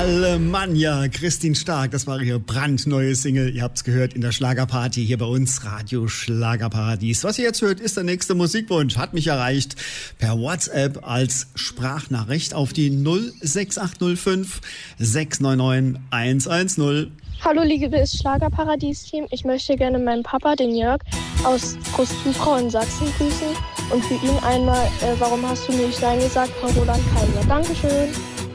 Alemannia, Christine Stark, das war ihre brandneue Single. Ihr habt's gehört in der Schlagerparty hier bei uns, Radio Schlagerparadies. Was ihr jetzt hört, ist der nächste Musikwunsch. Hat mich erreicht per WhatsApp als Sprachnachricht auf die 06805 699 110. Hallo liebes Schlagerparadies-Team, ich möchte gerne meinen Papa, den Jörg, aus Großzugrau in Sachsen grüßen und für ihn einmal, warum hast du nicht Nein gesagt, von Roland Kaiser. Dankeschön.